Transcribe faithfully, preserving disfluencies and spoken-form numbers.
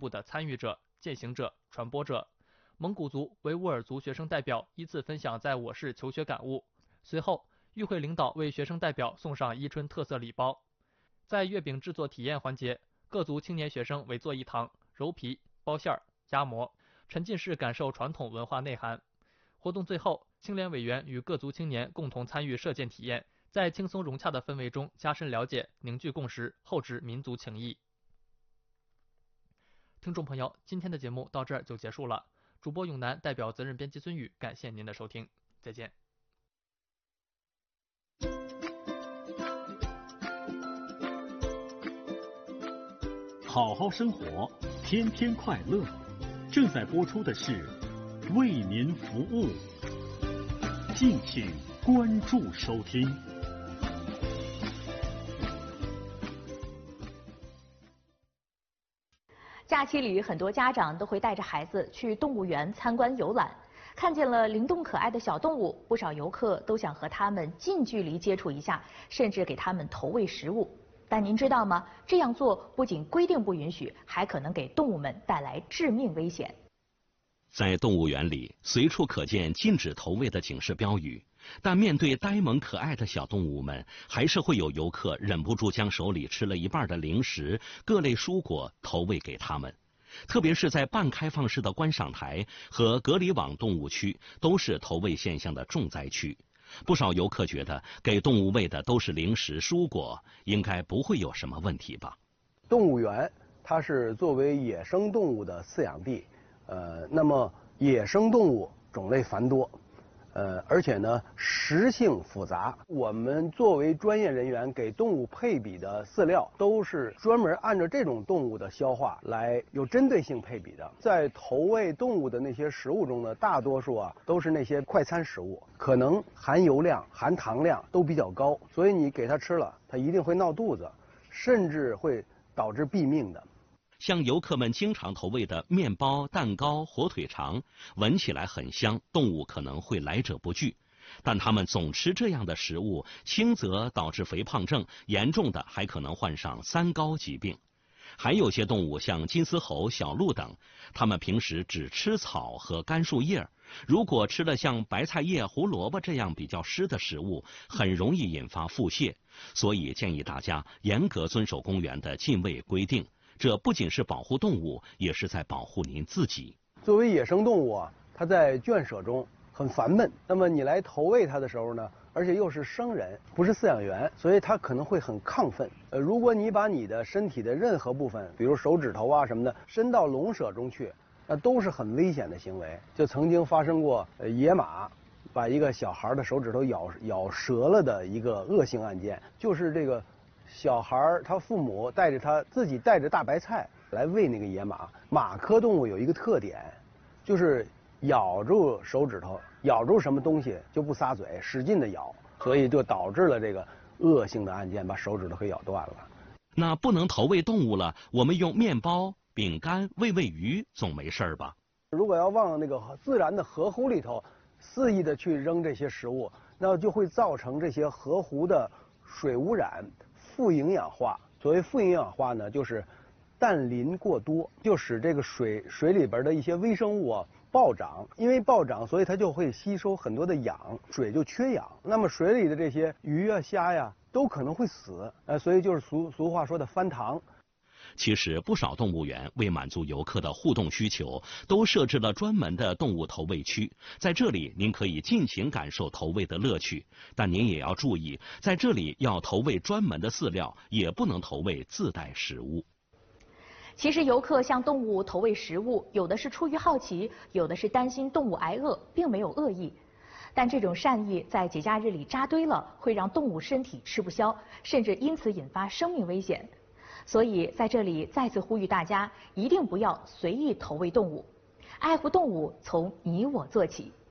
部的参与者、践行者、传播者。蒙古族、维吾尔族学生代表依次分享在我市求学感悟。随后，与会领导为学生代表送上伊春特色礼包。在月饼制作体验环节，各族青年学生围坐一堂，揉皮、包馅儿、压模，沉浸式感受传统文化内涵。活动最后，青联委员与各族青年共同参与射箭体验，在轻松融洽的氛围中加深了解、凝聚共识，厚植民族情谊。听众朋友，今天的节目到这儿就结束了。主播永南代表责任编辑孙宇，感谢您的收听，再见。 好好生活，天天快乐。正在播出的是为您服务，敬请关注收听。 假期里，很多家长都会带着孩子去动物园参观游览，看见了灵动可爱的小动物，不少游客都想和它们近距离接触一下，甚至给它们投喂食物。但您知道吗？这样做不仅规定不允许，还可能给动物们带来致命危险。 在动物园里，随处可见禁止投喂的警示标语，但面对呆萌可爱的小动物们，还是会有游客忍不住将手里吃了一半的零食、各类蔬果投喂给它们。特别是在半开放式的观赏台和隔离网动物区，都是投喂现象的重灾区。不少游客觉得给动物喂的都是零食蔬果，应该不会有什么问题吧。 动物园它是作为野生动物的饲养地，呃，那么野生动物种类繁多，呃，而且呢食性复杂。我们作为专业人员给动物配比的饲料，都是专门按照这种动物的消化来有针对性配比的。在投喂动物的那些食物中呢，大多数啊都是那些快餐食物，可能含油量、含糖量都比较高，所以你给它吃了，它一定会闹肚子，甚至会导致毙命的。 像游客们经常投喂的面包、蛋糕、火腿肠，闻起来很香，动物可能会来者不拒。但它们总吃这样的食物，轻则导致肥胖症，严重的还可能患上三高疾病。还有些动物像金丝猴、小鹿等，它们平时只吃草和干树叶，如果吃了像白菜叶、胡萝卜这样比较湿的食物，很容易引发腹泻。所以建议大家严格遵守公园的禁喂规定。这不仅是保护动物，也是在保护您自己。 作为野生动物啊，它在圈舍中很烦闷。那么你来投喂它的时候呢，而且又是生人，不是饲养员，所以它可能会很亢奋。呃，如果你把你的身体的任何部分，比如手指头啊什么的，伸到笼舍中去，那都是很危险的行为。就曾经发生过，呃，野马把一个小孩的手指头咬咬折了的一个恶性案件，就是这个。小孩他父母带着他自己带着大白菜来喂那个野马。马科动物有一个特点，就是咬住手指头，咬住什么东西就不撒嘴，使劲的咬，所以就导致了这个恶性的案件，把手指头给咬断了。 那不能投喂动物了，我们用面包、饼干喂喂鱼总没事吧？ 如果要往那个自然的河湖里头肆意的去扔这些食物，那就会造成这些河湖的水污染。富营养化，所谓富营养化呢，就是氮磷过多，就使这个水水里边的一些微生物啊暴涨，因为暴涨，所以它就会吸收很多的氧，水就缺氧。那么水里的这些鱼啊、虾呀，都可能会死，呃，所以就是俗俗话说的翻塘。 其实不少动物园为满足游客的互动需求，都设置了专门的动物投喂区，在这里您可以尽情感受投喂的乐趣。但您也要注意，在这里要投喂专门的饲料，也不能投喂自带食物。 其实游客向动物投喂食物，有的是出于好奇，有的是担心动物挨饿，并没有恶意。但这种善意在节假日里扎堆了，会让动物身体吃不消，甚至因此引发生命危险。所以在这里再次呼吁大家，一定不要随意投喂动物，爱护动物从你我做起。